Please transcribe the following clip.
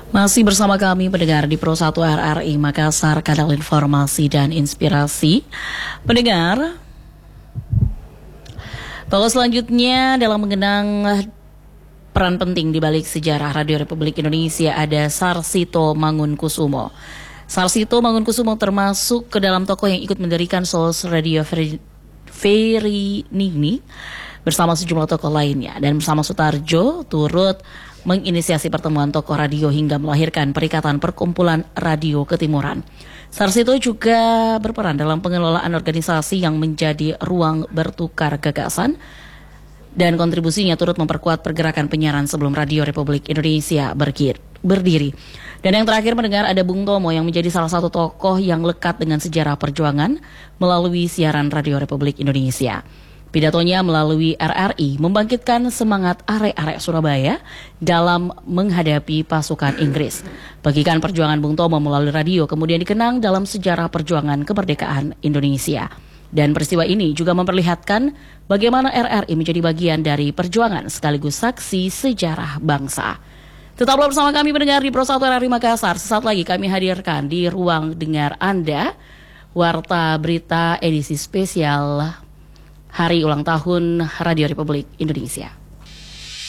Masih bersama kami pendengar di Pro 1 RRI Makassar, kanal informasi dan inspirasi. Pendengar, bahwa selanjutnya dalam mengenang peran penting di balik sejarah Radio Republik Indonesia ada Sarsito Mangunkusumo. Sarsito Mangunkusumo termasuk ke dalam tokoh yang ikut mendirikan Souls Radio Ferry Ningni bersama sejumlah tokoh lainnya, dan bersama Sutarjo turut menginisiasi pertemuan tokoh radio hingga melahirkan Perikatan Perkumpulan Radio Ketimuran. Sarsito juga berperan dalam pengelolaan organisasi yang menjadi ruang bertukar gagasan, dan kontribusinya turut memperkuat pergerakan penyiaran sebelum Radio Republik Indonesia berdiri. Dan yang terakhir mendengar ada Bung Tomo yang menjadi salah satu tokoh yang lekat dengan sejarah perjuangan melalui siaran Radio Republik Indonesia. Pidatonya melalui RRI membangkitkan semangat arek-arek Surabaya dalam menghadapi pasukan Inggris. Bagikan perjuangan Bung Tomo melalui radio kemudian dikenang dalam sejarah perjuangan kemerdekaan Indonesia. Dan peristiwa ini juga memperlihatkan bagaimana RRI menjadi bagian dari perjuangan sekaligus saksi sejarah bangsa. Tetaplah bersama kami pendengar di Pro 1 RRI Makassar. Sesaat lagi kami hadirkan di ruang dengar Anda Warta Berita edisi spesial Hari Ulang Tahun Radio Republik Indonesia.